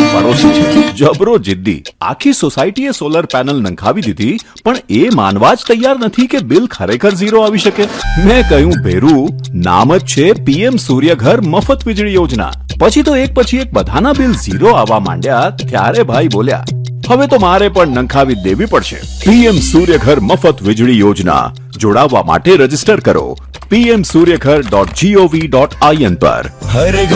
પડોશી છે, જબરો જિદ્દી. આખી સોસાયટીએ સોલર પેનલ નંખાવી દીધી, પણ એ માનવા જ તૈયાર નથી કે બિલ ખરેખર ઝીરો આવી શકે. મેં કહ્યું, ભેરું, નામ જ છે પીએમ સૂર્યઘર મફત વીજળી યોજના. પછી તો એક પછી એક બધાના બિલ ઝીરો આવવા માંડ્યા. ત્યારે ભાઈ બોલ્યા, હવે તો મારે પણ નંખાવી દેવી પડશે. પીએમ સૂર્યઘર મફત વીજળી યોજના. જોડાવા માટે રજીસ્ટર કરો pmsuryaghar.gov.in પર. હર